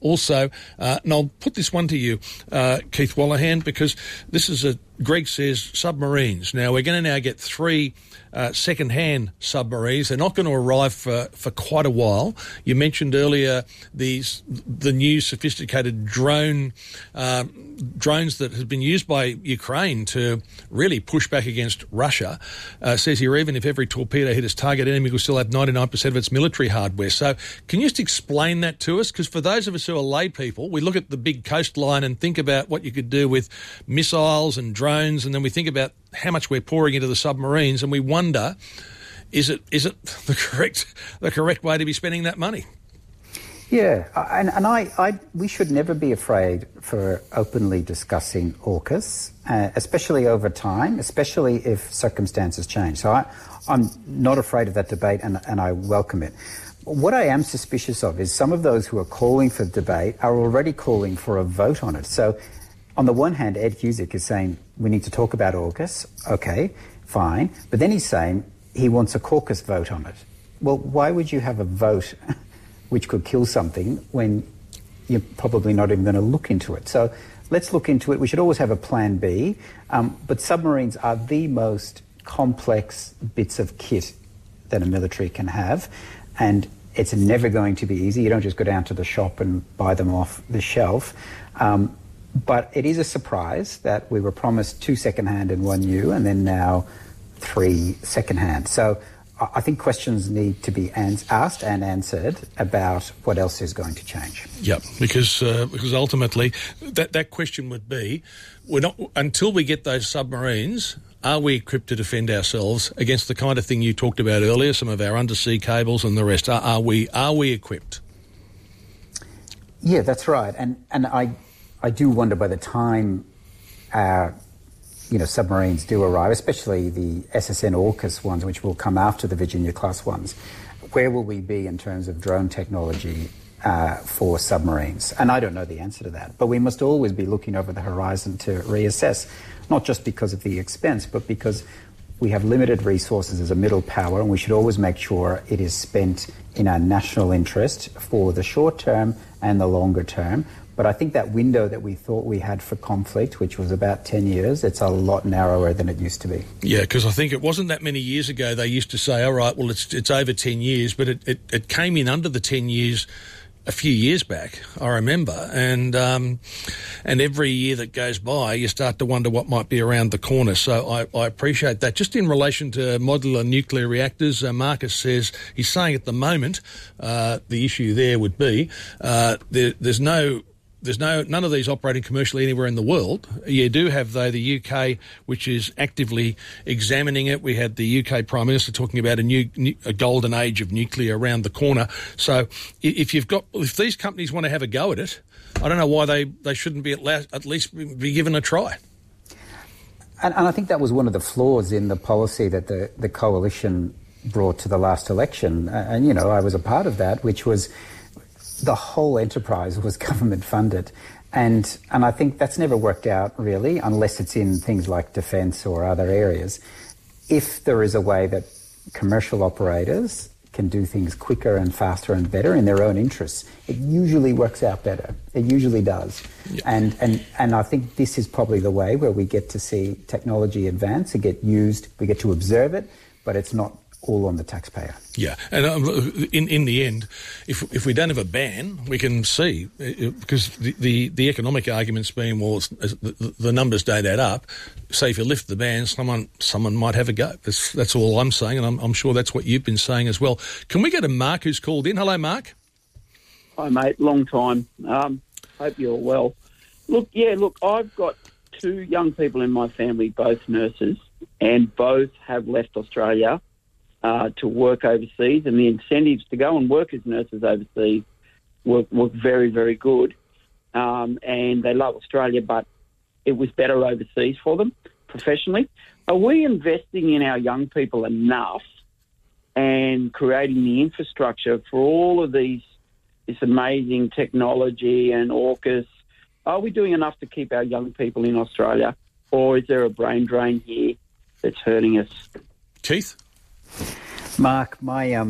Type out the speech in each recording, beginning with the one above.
Also, and I'll put this one to you, Keith Wallahan, because this is Greg says submarines. Now, we're going to now get 3 second-hand submarines. They're not going to arrive for quite a while. You mentioned earlier the new sophisticated drones that have been used by Ukraine to really push back against Russia. Says here, even if every torpedo hit its target, enemy will still have 99% of its military hardware. So can you just explain that to us? Because for those of us who are lay people, we look at the big coastline and think about what you could do with missiles and drones, and then we think about how much we're pouring into the submarines, and we wonder, is it the correct way to be spending that money? Yeah, and we should never be afraid for openly discussing AUKUS, especially over time, especially if circumstances change. So I'm not afraid of that debate, and I welcome it. What I am suspicious of is some of those who are calling for debate are already calling for a vote on it. So on the one hand, Ed Husic is saying we need to talk about AUKUS. Okay, fine. But then he's saying he wants a caucus vote on it. Well, why would you have a vote which could kill something when you're probably not even going to look into it? So let's look into it. We should always have a plan B. But submarines are the most complex bits of kit that a military can have. And it's never going to be easy. You don't just go down to the shop and buy them off the shelf. But it is a surprise that we were promised 2 second-hand and 1 new, and then now 3 second-hand. So I think questions need to be asked and answered about what else is going to change. Yeah, because ultimately that question would be, until we get those submarines, are we equipped to defend ourselves against the kind of thing you talked about earlier, some of our undersea cables and the rest? Are we equipped? Yeah, that's right. And I do wonder by the time submarines do arrive, especially the SSN AUKUS ones, which will come after the Virginia-class ones, where will we be in terms of drone technology for submarines? And I don't know the answer to that. But we must always be looking over the horizon to reassess, not just because of the expense, but because we have limited resources as a middle power, and we should always make sure it is spent in our national interest for the short term and the longer term. But I think that window that we thought we had for conflict, which was about 10 years, it's a lot narrower than it used to be. Yeah, because I think it wasn't that many years ago they used to say, all right, well, it's over 10 years, but it came in under the 10 years a few years back, I remember. And every year that goes by, you start to wonder what might be around the corner. So I appreciate that. Just in relation to modular nuclear reactors, Marcus says, he's saying at the moment, the issue there would be there's none of these operating commercially anywhere in the world. You do have, though, the UK, which is actively examining it. We had the UK Prime Minister talking about a golden age of nuclear around the corner. So if these companies want to have a go at it, I don't know why they shouldn't be at least be given a try. And I think that was one of the flaws in the policy that the coalition brought to the last election. And I was a part of that, which was the whole enterprise was government funded. And I think that's never worked out really, unless it's in things like defence or other areas. If there is a way that commercial operators can do things quicker and faster and better in their own interests, it usually works out better. It usually does. Yeah. And I think this is probably the way where we get to see technology advance and get used. We get to observe it, but it's not all on the taxpayer. Yeah, and in the end, if we don't have a ban, we can see, because the economic arguments being, well, the numbers don't add up. So if you lift the ban, someone might have a go. That's all I'm saying, and I'm sure that's what you've been saying as well. Can we go to Mark, who's called in? Hello, Mark. Hi, mate. Long time. Hope you're well. Look, I've got 2 young people in my family, both nurses, and both have left Australia to work overseas, and the incentives to go and work as nurses overseas were very, very good. And they love Australia, but it was better overseas for them professionally. Are we investing in our young people enough and creating the infrastructure for all of this amazing technology and AUKUS? Are we doing enough to keep our young people in Australia, or is there a brain drain here that's hurting us? Keith? Mark, my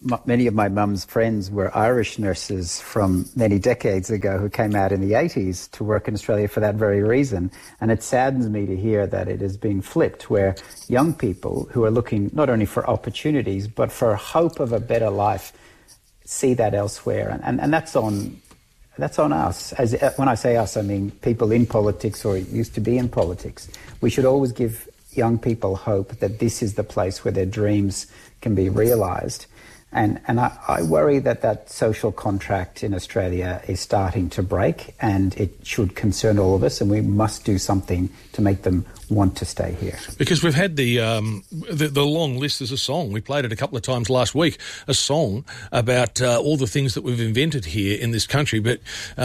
many of my mum's friends were Irish nurses from many decades ago who came out in the 80s to work in Australia for that very reason. And it saddens me to hear that it is being flipped, where young people who are looking not only for opportunities but for hope of a better life see that elsewhere. And that's on us. When I say us, I mean people in politics or used to be in politics. We should always give young people hope that this is the place where their dreams can be realised. And I worry that social contract in Australia is starting to break, and it should concern all of us, and we must do something to make them want to stay here. Because we've had the long list as a song. We played it a couple of times last week, a song about all the things that we've invented here in this country, but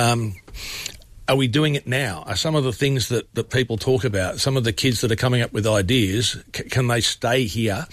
are we doing it now? Are some of the things that people talk about, some of the kids that are coming up with ideas, can they stay here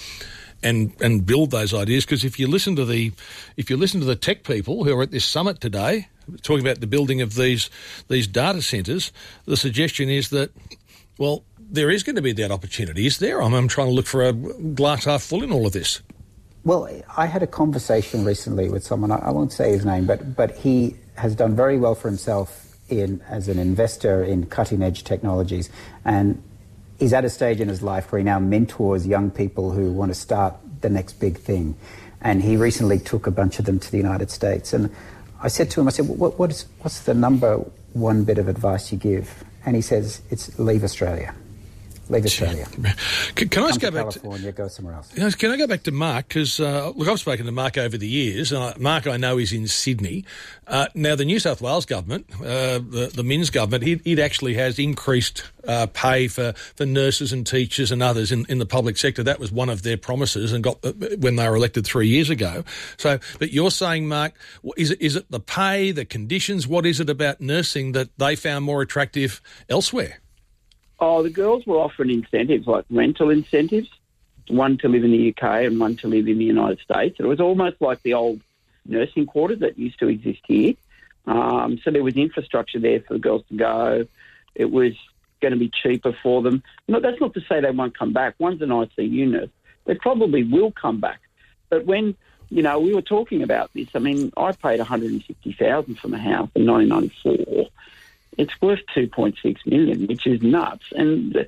and build those ideas? Because if you listen to the tech people who are at this summit today, talking about the building of these data centres, the suggestion is that, well, there is going to be that opportunity. Is there? I'm trying to look for a glass half full in all of this. Well, I had a conversation recently with someone, I won't say his name, but he has done very well for himself as an investor in cutting-edge technologies, and he's at a stage in his life where he now mentors young people who want to start the next big thing. And he recently took a bunch of them to the United States. And I said to him, what's the number one bit of advice you give? And he says, it's leave Australia. Leave Australia. Can I just go back to California, go somewhere else? Can I go back to Mark? Because, look, I've spoken to Mark over the years. Mark, I know, is in Sydney. Now, the New South Wales government, the Minns government, it actually has increased pay for nurses and teachers and others in the public sector. That was one of their promises and got when they were elected 3 years ago. So, but you're saying, Mark, is it the pay, the conditions? What is it about nursing that they found more attractive elsewhere? Oh, the girls were offered incentives, like rental incentives, one to live in the UK and one to live in the United States. It was almost like the old nursing quarters that used to exist here. So there was infrastructure there for the girls to go. It was going to be cheaper for them. No, that's not to say they won't come back. One's an ICU nurse. They probably will come back. But when, we were talking about this, I mean, I paid $160,000 for my house in 1994. It's worth $2.6 million, which is nuts. And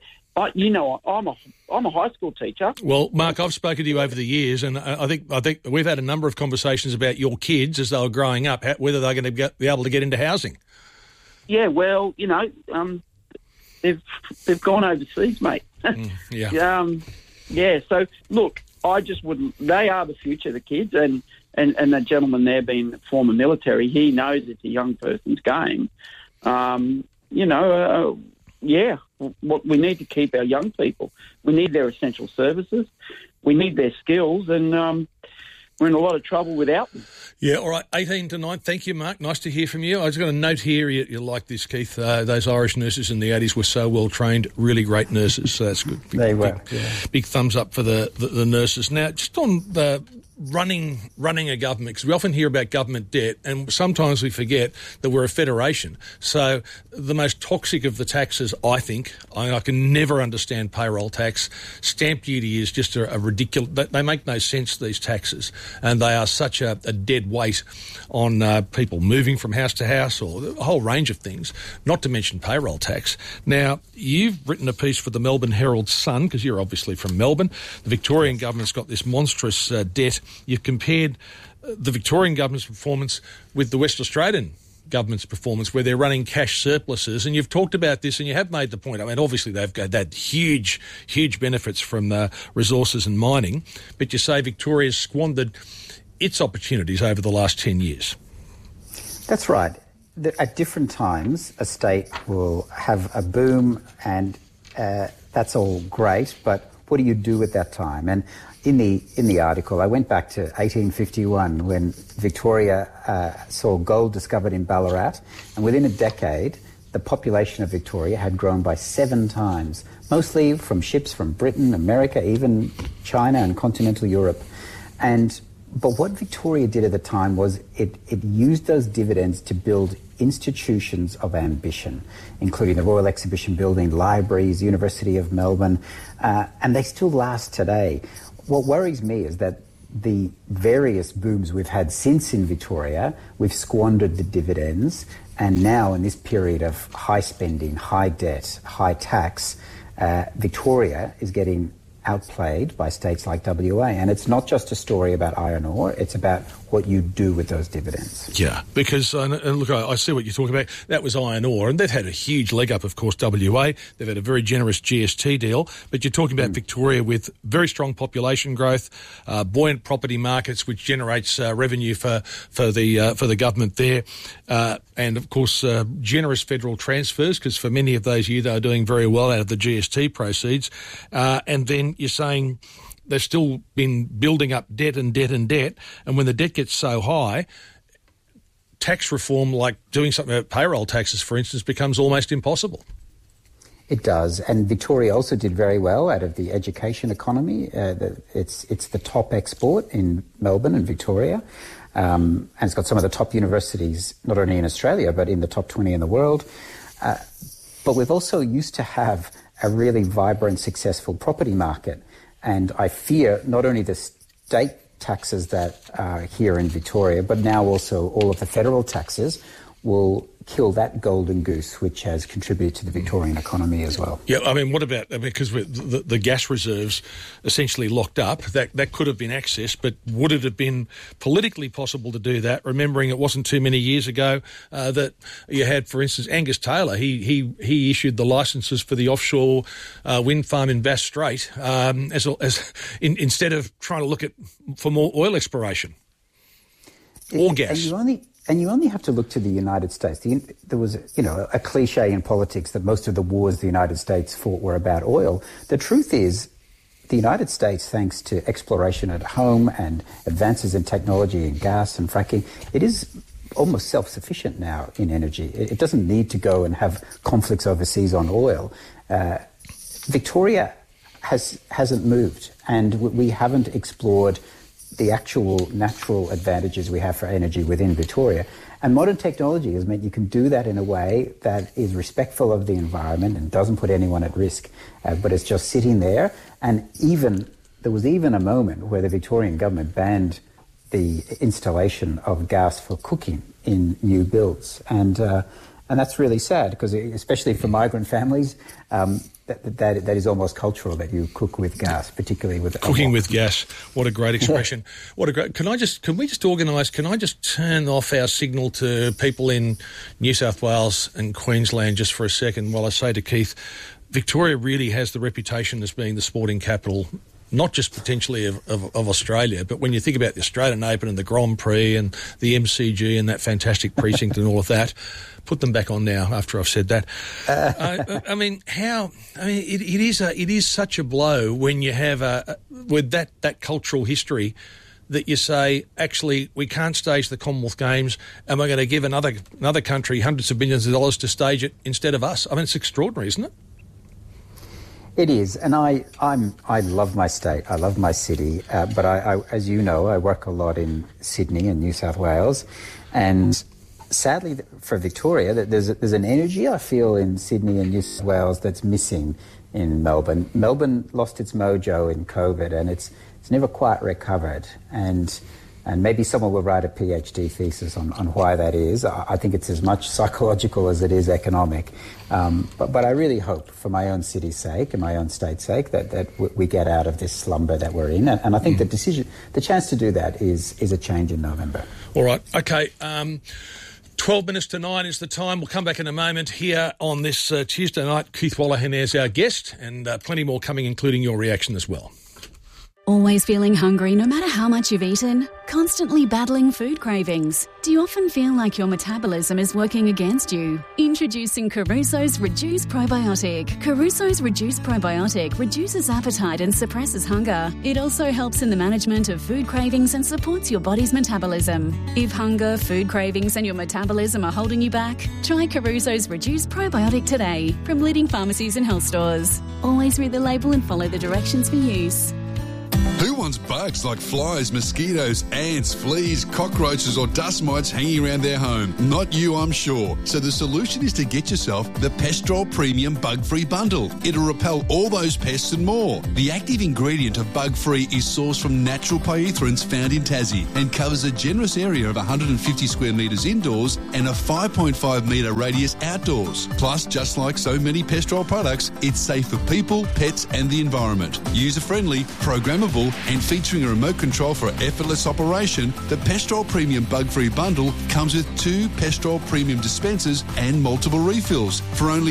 I'm a high school teacher. Well, Mark, I've spoken to you over the years, and I think we've had a number of conversations about your kids as they were growing up, whether they're going to be able to get into housing. Yeah, well, they've gone overseas, mate. Yeah. So look, I just wouldn't. They are the future, the kids, and that gentleman there, being former military, he knows it's a young person's game. What we need to keep our young people. We need their essential services. We need their skills, and we're in a lot of trouble without them. Yeah, all right, 18 to 9. Thank you, Mark. Nice to hear from you. I just got a note here. You like this, Keith. Those Irish nurses in the 80s were so well trained, really great nurses. So that's good. They were. Big thumbs up for the nurses. Now, just on the running a government, because we often hear about government debt and sometimes we forget that we're a federation. So the most toxic of the taxes, I think, I can never understand payroll tax. Stamp duty is just a ridiculous... They make no sense, these taxes, and they are such a dead weight on people moving from house to house, or a whole range of things, not to mention payroll tax. Now, you've written a piece for the Melbourne Herald Sun, because you're obviously from Melbourne. The Victorian government's got this monstrous debt. You've compared the Victorian government's performance with the West Australian government's performance, where they're running cash surpluses, and you've talked about this and you have made the point. I mean, obviously they've got that huge benefits from the resources and mining, but you say Victoria's squandered its opportunities over the last 10 years. That's right. At different times, a state will have a boom, and that's all great, but what do you do at that time? And in the article, I went back to 1851 when Victoria saw gold discovered in Ballarat, and within a decade, the population of Victoria had grown by 7 times, mostly from ships from Britain, America, even China and continental Europe. But what Victoria did at the time was it used those dividends to build institutions of ambition, including the Royal Exhibition Building, libraries, University of Melbourne, and they still last today. What worries me is that the various booms we've had since in Victoria, we've squandered the dividends, and now in this period of high spending, high debt, high tax, Victoria is getting outplayed by states like WA. And it's not just a story about iron ore, it's about what you do with those dividends. Yeah, because, look, I see what you're talking about. That was iron ore, and they've had a huge leg up, of course, WA. They've had a very generous GST deal, but you're talking about Victoria with very strong population growth, buoyant property markets, which generates revenue for the government there, and, of course, generous federal transfers, because for many of those you, they are doing very well out of the GST proceeds. And then you're saying they've still been building up debt and debt and debt, and when the debt gets so high, tax reform, like doing something about payroll taxes, for instance, becomes almost impossible. It does, and Victoria also did very well out of the education economy. It's the top export in Melbourne and Victoria, and it's got some of the top universities, not only in Australia, but in the top 20 in the world. But we've also used to have a really vibrant, successful property market. And I fear not only the state taxes that are here in Victoria, but now also all of the federal taxes will kill that golden goose, which has contributed to the Victorian economy as well. Yeah, I mean, what about, because the gas reserves essentially locked up, that could have been accessed, but would it have been politically possible to do that, remembering it wasn't too many years ago that you had, for instance, Angus Taylor, he issued the licences for the offshore wind farm in Bass Strait instead of trying to look for more oil exploration or gas. And you only have to look to the United States. There was, a cliche in politics that most of the wars the United States fought were about oil. The truth is, the United States, thanks to exploration at home and advances in technology in gas and fracking, it is almost self-sufficient now in energy. It doesn't need to go and have conflicts overseas on oil. Victoria hasn't moved, and we haven't explored the actual natural advantages we have for energy within Victoria. And modern technology has meant you can do that in a way that is respectful of the environment and doesn't put anyone at risk, but it's just sitting there. And there was even a moment where the Victorian government banned the installation of gas for cooking in new builds. And that's really sad, because especially for migrant families, that is almost cultural that you cook with gas, particularly with cooking with gas. What a great expression! What a great. Can we just organise? Can I just turn off our signal to people in New South Wales and Queensland just for a second while I say to Keith, Victoria really has the reputation as being the sporting capital, not just potentially of Australia, but when you think about the Australian Open and the Grand Prix and the MCG and that fantastic precinct and all of that, put them back on now after I've said that. It is such a blow when you have with that cultural history that you say, actually, we can't stage the Commonwealth Games and we're going to give another country hundreds of millions of dollars to stage it instead of us. I mean, it's extraordinary, isn't it? It is, and I love my state, I love my city, but I, as you know, I work a lot in Sydney and New South Wales, and sadly for Victoria, there's an energy I feel in Sydney and New South Wales that's missing in Melbourne. Melbourne lost its mojo in COVID, and it's never quite recovered, and maybe someone will write a PhD thesis on why that is. I think it's as much psychological as it is economic. But I really hope, for my own city's sake and my own state's sake, that we get out of this slumber that we're in. And I think the chance to do that is a change in November. All right. Okay. 12 minutes to 9 is the time. We'll come back in a moment here on this Tuesday night. Keith Wolahan is our guest, and plenty more coming, including your reaction as well. Always feeling hungry no matter how much you've eaten? Constantly battling food cravings? Do you often feel like your metabolism is working against you? Introducing Caruso's Reduce Probiotic. Caruso's Reduce Probiotic reduces appetite and suppresses hunger. It also helps in the management of food cravings and supports your body's metabolism. If hunger, food cravings and your metabolism are holding you back, try Caruso's Reduce Probiotic today from leading pharmacies and health stores. Always read the label and follow the directions for use. Who wants bugs like flies, mosquitoes, ants, fleas, cockroaches or dust mites hanging around their home. Not you, I'm sure. So the solution is to get yourself the Pestrol Premium Bug-Free Bundle. It'll repel all those pests and more. The active ingredient of Bug-Free is sourced from natural pyrethroids found in Tassie and covers a generous area of 150 square metres indoors and a 5.5 metre radius outdoors. Plus, just like so many Pestrol products, it's safe for people, pets and the environment. User-friendly, programmable and featuring a remote control for effortless operation, the Pestrol Premium Bug-Free Bundle comes with 2 Pestrol Premium dispensers and multiple refills for only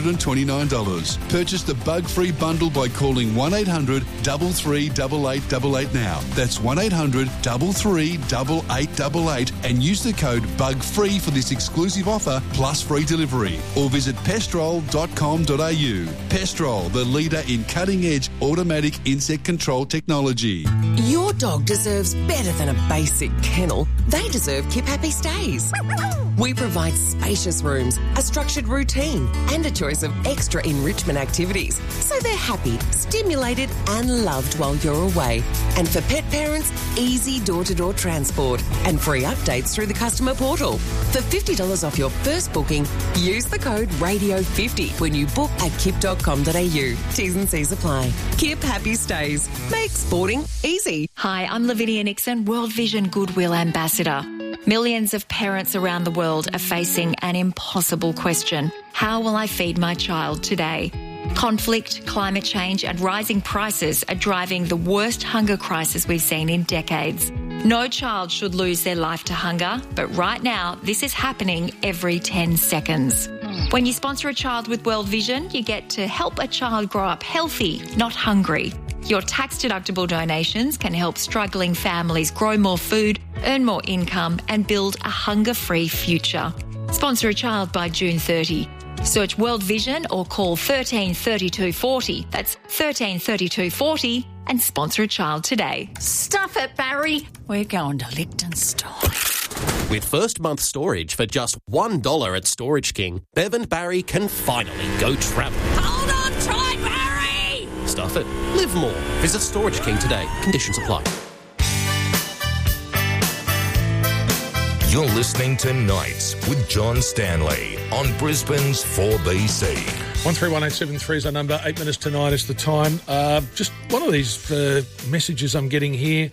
$129. Purchase the Bug-Free Bundle by calling 1800 33 8888 now. That's 1800 33 8888 and use the code BUGFREE for this exclusive offer plus free delivery. Or visit pestrol.com.au. Pestrol, the leader in cutting-edge automatic insect control technology. Your dog deserves better than a basic kennel. They deserve Keep Happy Stays. We provide spacious rooms, a structured routine and a choice of extra enrichment activities so they're happy, stimulated and loved while you're away. And for pet parents, easy door-to-door transport and free updates through the customer portal. For $50 off your first booking, use the code RADIO50 when you book at kip.com.au. T's and C's apply. Kip Happy Stays. Make sporting easy. Hi, I'm Lavinia Nixon, World Vision Goodwill Ambassador. Millions of parents around the world are facing an impossible question. How will I feed my child today? Conflict, climate change and rising prices are driving the worst hunger crisis we've seen in decades. No child should lose their life to hunger, but right now this is happening every 10 seconds. When you sponsor a child with World Vision, you get to help a child grow up healthy, not hungry. Your tax-deductible donations can help struggling families grow more food, earn more income and build a hunger-free future. Sponsor a child by June 30. Search World Vision or call 13 32 40. That's 13 32 40 and sponsor a child today. Stuff it, Barry. We're going to Liechtenstein. With first month storage for just $1 at Storage King, Bev and Barry can finally go travel. Hold on tight, Barry! Stuff it. Live more. Visit Storage King today. Conditions apply. You're listening to Nights with John Stanley on Brisbane's 4BC. 131873 is our number. 8 minutes to 9 is the time. Just one of these messages I'm getting here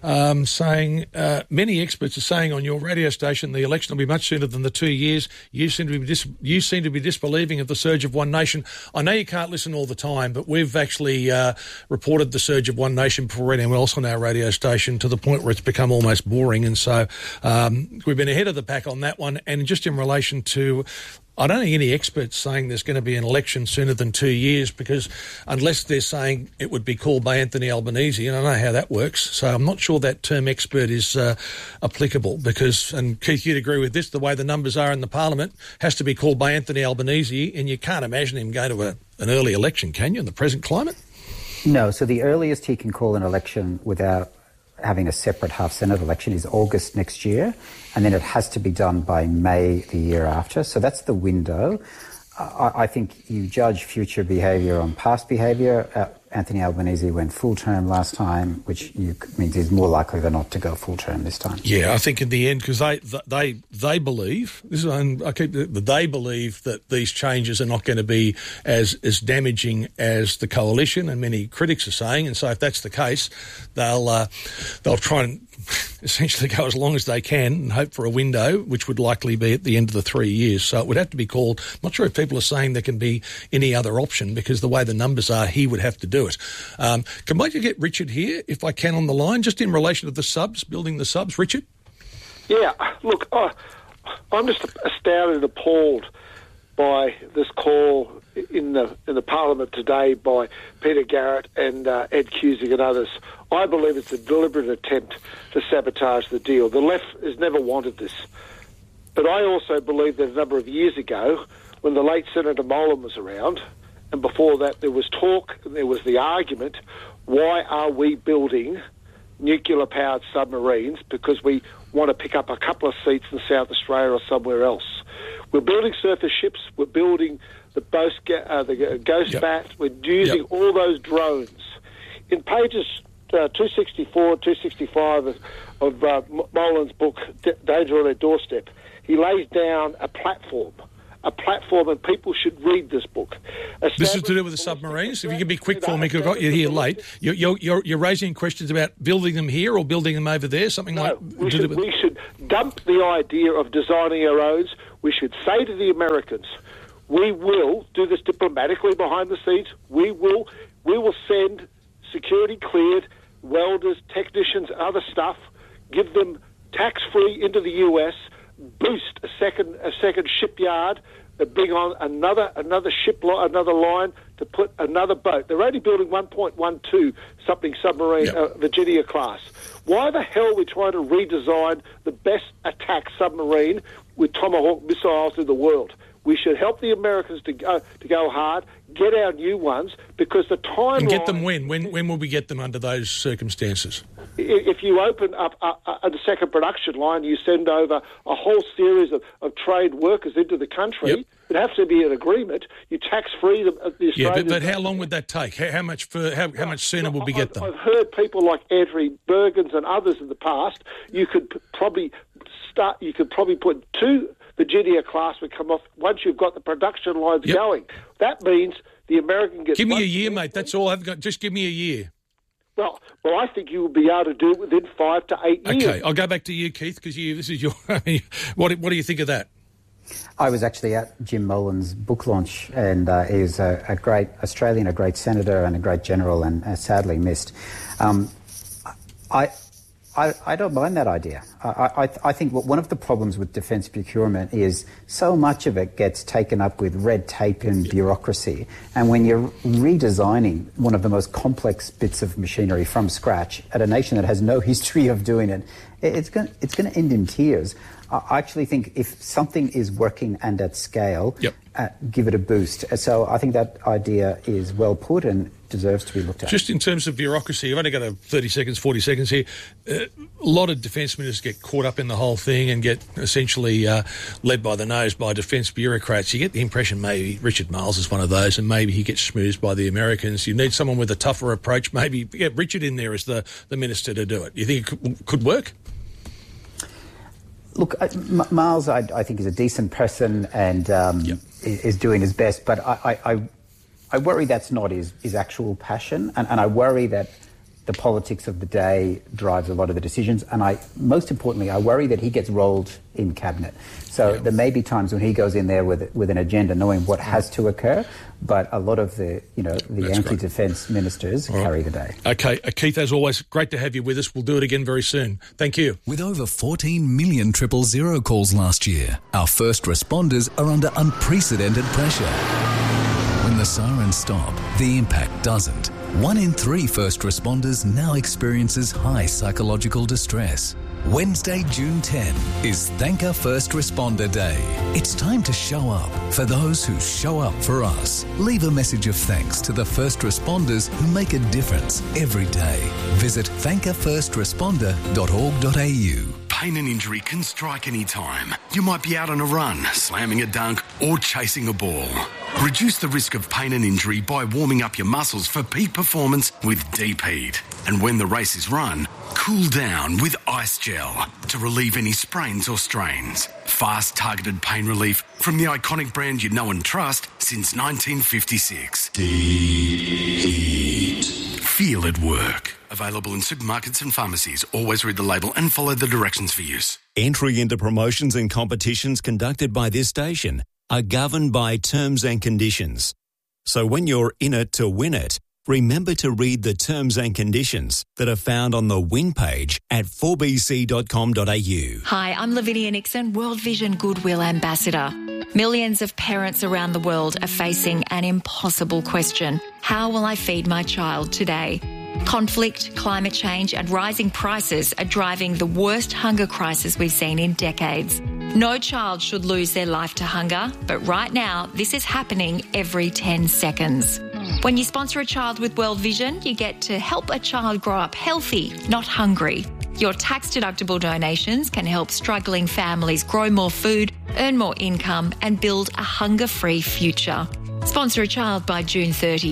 saying many experts are saying on your radio station the election will be much sooner than the 2 years. You seem to be disbelieving of the surge of One Nation. I know you can't listen all the time, but we've actually reported the surge of One Nation before anyone else on our radio station to the point where it's become almost boring. And so we've been ahead of the pack on that one. And just in relation to, I don't think any experts saying there's going to be an election sooner than 2 years, because unless they're saying it would be called by Anthony Albanese, and I know how that works, so I'm not sure that term expert is applicable because, and Keith, you'd agree with this, the way the numbers are in the Parliament, has to be called by Anthony Albanese, and you can't imagine him going to an early election, can you, in the present climate? No, so the earliest he can call an election without having a separate half-Senate election is August next year, and then it has to be done by May the year after. So that's the window. I think you judge future behaviour on past behaviour. Anthony Albanese went full term last time, which means he's more likely than not to go full term this time. Yeah, I think in the end, because they believe, they believe that these changes are not going to be as damaging as the coalition, and many critics are saying. And so, if that's the case, they'll try and essentially go as long as they can and hope for a window, which would likely be at the end of the 3 years. So it would have to be called. I'm not sure if people are saying there can be any other option, because the way the numbers are, he would have to do it. Can I get Richard here, if I can, on the line, just in relation to the subs, building the subs? Richard? Yeah, look, I'm just astounded and appalled by this call in the Parliament today by Peter Garrett and Ed Cusick and others. I believe it's a deliberate attempt to sabotage the deal. The left has never wanted this. But I also believe that a number of years ago, when the late Senator Molan was around, and before that there was talk and there was the argument, why are we building nuclear-powered submarines? Because we want to pick up a couple of seats in South Australia or somewhere else. We're building surface ships, we're building the Ghost Bat, we're using all those drones. In pages 264, 265 of Molan's book, Danger on Their Doorstep, he lays down a platform, and people should read this book. This is to do with the submarines. If you can be quick for me, because I got you here late. You're raising questions about building them here or building them over there, we should dump the idea of designing our roads. We should say to the Americans, we will do this diplomatically behind the scenes. We will send security cleared welders, technicians, other stuff, give them tax-free into the US, boost a second shipyard, bring on another another line to put another boat. They're only building 1.12 something submarine, Virginia class. Why the hell are we trying to redesign the best attack submarine with Tomahawk missiles in the world? We should help the Americans to go hard, get our new ones, because the timeline... And get them when? When will we get them under those circumstances? If you open up a second production line, you send over a whole series of trade workers into the country. It has to be an agreement. You tax-free the Australians. Yeah, but how long would that take? How much sooner will we get them? I've heard people like Anthony Bergens and others in the past. You could probably put 2 Virginia class would come off once you've got the production lines going. That means the American gets... Give me a year, mate. That's all I've got. Just give me a year. Well, I think you will be able to do it within 5 to 8 years. Okay, I'll go back to you, Keith, because this is your... What do you think of that? I was actually at Jim Molan's book launch, and he was a great Australian, a great senator and a great general, and sadly missed. I don't mind that idea. I think one of the problems with defence procurement is so much of it gets taken up with red tape and bureaucracy. And when you're redesigning one of the most complex bits of machinery from scratch at a nation that has no history of doing it, it's going to end in tears. I actually think if something is working and at scale, give it a boost. So I think that idea is well put and deserves to be looked at. Just in terms of bureaucracy, I've only got 30 seconds, 40 seconds here. A lot of defence ministers get caught up in the whole thing and get essentially led by the nose by defence bureaucrats. You get the impression maybe Richard Marles is one of those, and maybe he gets schmoozed by the Americans. You need someone with a tougher approach. Maybe get Richard in there as the minister to do it. You think it could work? Look, Miles, I think, is a decent person and is doing his best, but I worry that's not his actual passion, and I worry that the politics of the day drives a lot of the decisions, and most importantly, I worry that he gets rolled in cabinet. So there may be times when he goes in there with an agenda, knowing what has to occur, but a lot of the anti-defence ministers carry the day. Okay, Keith, as always, great to have you with us. We'll do it again very soon. Thank you. With over 14 million 000 calls last year, our first responders are under unprecedented pressure. When the sirens stop, the impact doesn't. 1 in 3 first responders now experiences high psychological distress. Wednesday, June 10 is Thank a First Responder Day. It's time to show up for those who show up for us. Leave a message of thanks to the first responders who make a difference every day. Visit thankafirstresponder.org.au. Pain and injury can strike any time. You might be out on a run, slamming a dunk, or chasing a ball. Reduce the risk of pain and injury by warming up your muscles for peak performance with Deep Heat. And when the race is run, cool down with Ice Gel to relieve any sprains or strains. Fast, targeted pain relief from the iconic brand you know and trust since 1956. Deep Heat. Feel it work. Available in supermarkets and pharmacies. Always read the label and follow the directions for use. Entry into promotions and competitions conducted by this station are governed by terms and conditions. So when you're in it to win it, remember to read the terms and conditions that are found on the win page at 4bc.com.au. Hi, I'm Lavinia Nixon, World Vision Goodwill Ambassador. Millions of parents around the world are facing an impossible question. How will I feed my child today? Conflict, climate change and rising prices are driving the worst hunger crisis we've seen in decades. No child should lose their life to hunger, but right now this is happening every 10 seconds. When you sponsor a child with World Vision, you get to help a child grow up healthy, not hungry. Your tax-deductible donations can help struggling families grow more food, earn more income and build a hunger-free future. Sponsor a child by June 30.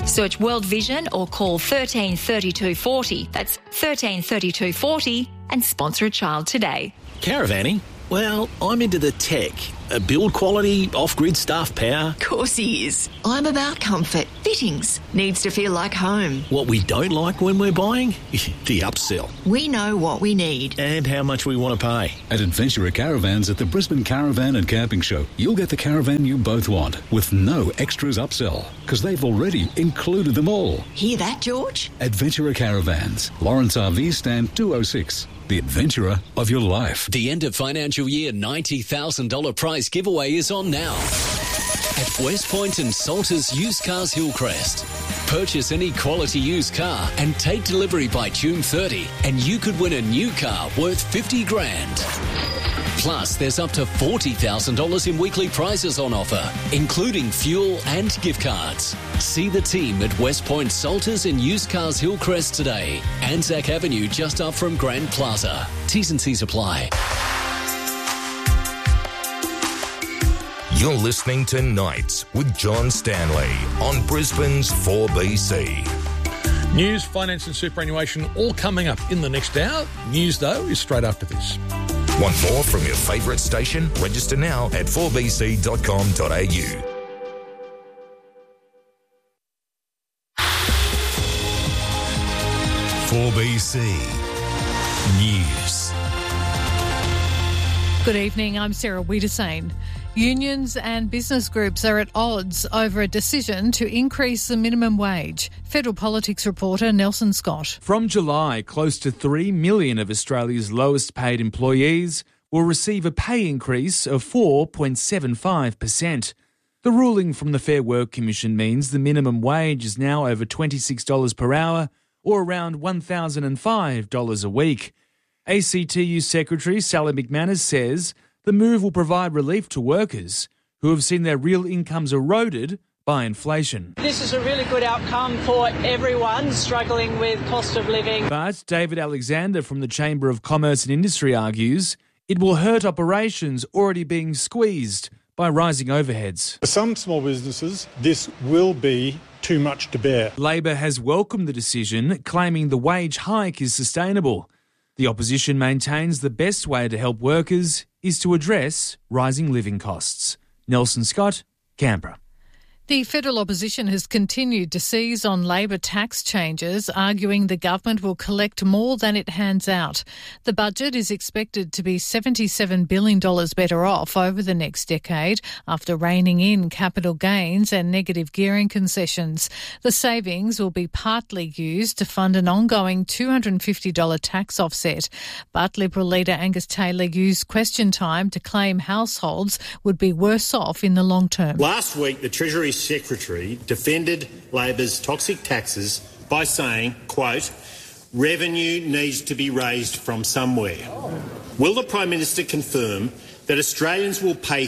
Search World Vision or call 13 32 40. That's 13 32 40 and sponsor a child today. Caravanning? Well, I'm into the tech. Build quality, off-grid stuff, power. Of course he is. I'm about comfort. Fittings. Needs to feel like home. What we don't like when we're buying? The upsell. We know what we need. And how much we want to pay. At Adventurer Caravans at the Brisbane Caravan and Camping Show, you'll get the caravan you both want with no extras upsell because they've already included them all. Hear that, George? Adventurer Caravans, Lawrence RV Stand 206. The adventurer of your life. The end of financial year $90,000 prize giveaway is on now at West Point and Salters Used Cars Hillcrest. Purchase any quality used car and take delivery by June 30 and you could win a new car worth $50,000. Plus, there's up to $40,000 in weekly prizes on offer, including fuel and gift cards. See the team at West Point Salters and Used Cars Hillcrest today. Anzac Avenue just up from Grand Plaza. T's and C's apply. You're listening to Nights with John Stanley on Brisbane's 4BC. News, finance and superannuation all coming up in the next hour. News, though, is straight after this. Want more from your favourite station? Register now at 4bc.com.au. News. Good evening, I'm Sarah Wiedersane. Unions and business groups are at odds over a decision to increase the minimum wage. Federal Politics reporter Nelson Scott. From July, close to 3 million of Australia's lowest paid employees will receive a pay increase of 4.75%. The ruling from the Fair Work Commission means the minimum wage is now over $26 per hour or around $1,005 a week. ACTU Secretary Sally McManus says the move will provide relief to workers who have seen their real incomes eroded by inflation. This is a really good outcome for everyone struggling with cost of living. But David Alexander from the Chamber of Commerce and Industry argues it will hurt operations already being squeezed by rising overheads. For some small businesses, this will be too much to bear. Labor has welcomed the decision, claiming the wage hike is sustainable. The opposition maintains the best way to help workers is to address rising living costs. Nelson Scott, Canberra. The federal opposition has continued to seize on Labor tax changes, arguing the government will collect more than it hands out. The budget is expected to be $77 billion better off over the next decade after reining in capital gains and negative gearing concessions. The savings will be partly used to fund an ongoing $250 tax offset. But Liberal leader Angus Taylor used question time to claim households would be worse off in the long term. Last week, the Treasury Secretary defended Labor's toxic taxes by saying, quote, revenue needs to be raised from somewhere. Will the Prime Minister confirm that Australians will pay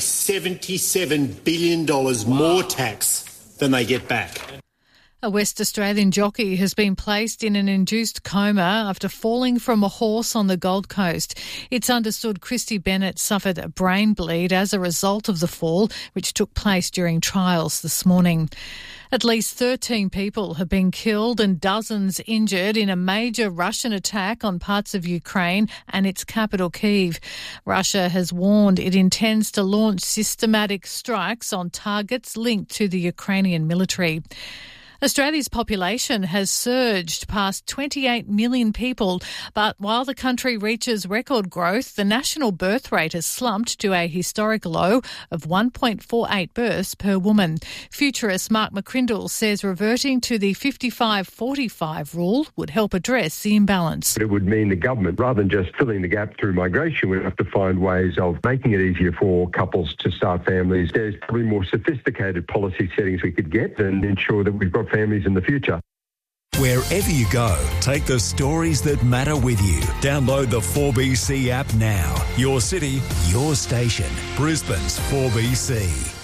$77 billion more tax than they get back? A West Australian jockey has been placed in an induced coma after falling from a horse on the Gold Coast. It's understood Christy Bennett suffered a brain bleed as a result of the fall, which took place during trials this morning. At least 13 people have been killed and dozens injured in a major Russian attack on parts of Ukraine and its capital, Kyiv. Russia has warned it intends to launch systematic strikes on targets linked to the Ukrainian military. Australia's population has surged past 28 million people, but while the country reaches record growth, the national birth rate has slumped to a historic low of 1.48 births per woman. Futurist Mark McCrindle says reverting to the 55-45 rule would help address the imbalance. It would mean the government, rather than just filling the gap through migration, would have to find ways of making it easier for couples to start families. There's probably more sophisticated policy settings we could get and ensure that we've got families in the future. Wherever you go, take the stories that matter with you. Download the 4BC app now. Your city, your station. Brisbane's 4BC.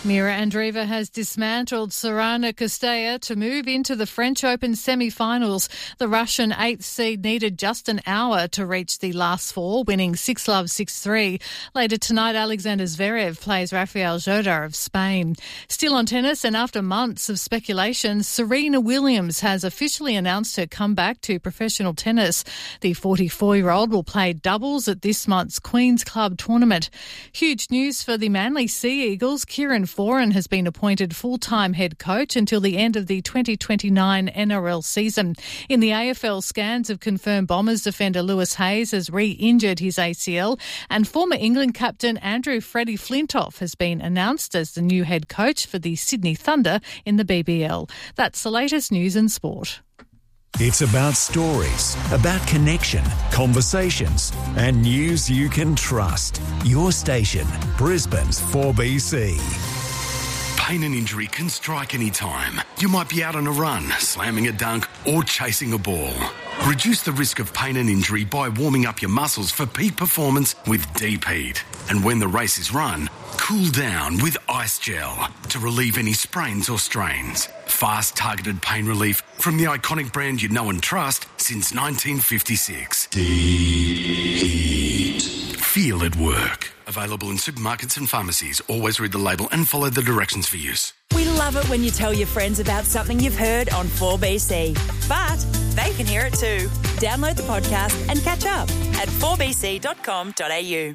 Mira Andreeva has dismantled Sorana Castella to move into the French Open semi-finals. The Russian 8th seed needed just an hour to reach the last four, winning 6-love, 6-3. Later tonight, Alexander Zverev plays Rafael Jodar of Spain. Still on tennis, and after months of speculation, Serena Williams has officially announced her comeback to professional tennis. The 44-year-old will play doubles at this month's Queen's Club tournament. Huge news for the Manly Sea Eagles. Kieran Foran has been appointed full-time head coach until the end of the 2029 NRL season. In the AFL, scans have confirmed Bombers defender Lewis Hayes has re-injured his ACL, and former England captain Andrew Freddie Flintoff has been announced as the new head coach for the Sydney Thunder in the BBL. That's the latest news and sport. It's about stories, about connection, conversations, and news you can trust. Your station, Brisbane's 4BC. Pain and injury can strike any time. You might be out on a run, slamming a dunk, or chasing a ball. Reduce the risk of pain and injury by warming up your muscles for peak performance with Deep Heat. And when the race is run, cool down with Ice Gel to relieve any sprains or strains. Fast, targeted pain relief from the iconic brand you know and trust since 1956. Deep Heat. Feel it work. Available in supermarkets and pharmacies. Always read the label and follow the directions for use. We love it when you tell your friends about something you've heard on 4BC. But they can hear it too. Download the podcast and catch up at 4bc.com.au.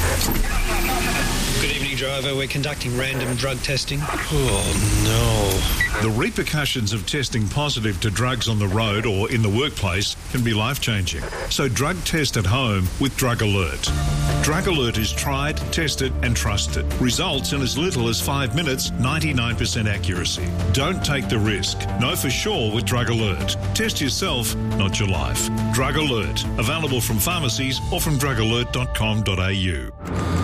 Good evening, driver. We're conducting random drug testing. Oh, no. The repercussions of testing positive to drugs on the road or in the workplace can be life-changing. So drug test at home with Drug Alert. Drug Alert is tried, tested and trusted. Results in as little as 5 minutes, 99% accuracy. Don't take the risk. Know for sure with Drug Alert. Test yourself, not your life. Drug Alert. Available from pharmacies or from drugalert.com.au.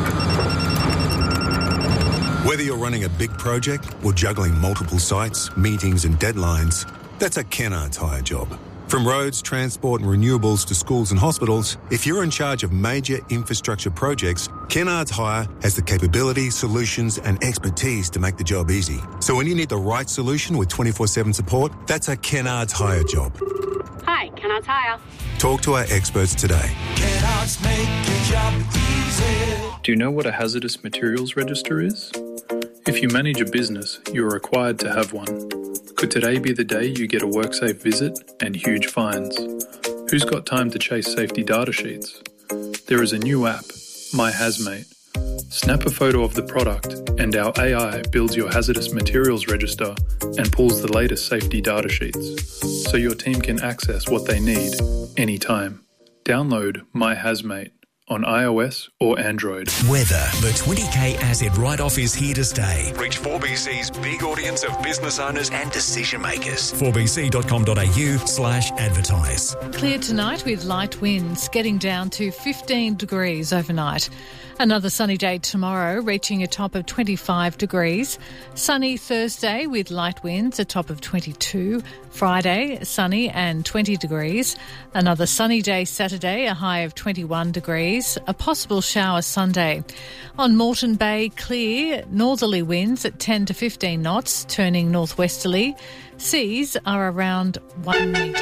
Whether you're running a big project or juggling multiple sites, meetings and deadlines, that's a Kennards Hire job. From roads, transport and renewables to schools and hospitals, if you're in charge of major infrastructure projects, Kennards Hire has the capability, solutions and expertise to make the job easy. So when you need the right solution with 24/7 support, that's a Kennards Hire job. Hi, Kennards Hire. Talk to our experts today. Kennards make your job easy. Do you know what a hazardous materials register is? If you manage a business, you are required to have one. Could today be the day you get a WorkSafe visit and huge fines? Who's got time to chase safety data sheets? There is a new app, My Hazmate. Snap a photo of the product and our AI builds your hazardous materials register and pulls the latest safety data sheets, so your team can access what they need anytime. Download My Hazmate on iOS or Android. Weather. The 20k asset write-off is here to stay. Reach 4BC's big audience of business owners and decision makers. 4bc.com.au/advertise. Clear tonight with light winds, getting down to 15 degrees overnight. Another sunny day tomorrow, reaching a top of 25 degrees. Sunny Thursday with light winds, a top of 22. Friday, sunny and 20 degrees. Another sunny day Saturday, a high of 21 degrees. A possible shower Sunday. On Moreton Bay, clear, northerly winds at 10 to 15 knots, turning northwesterly. Seas are around 1 metre.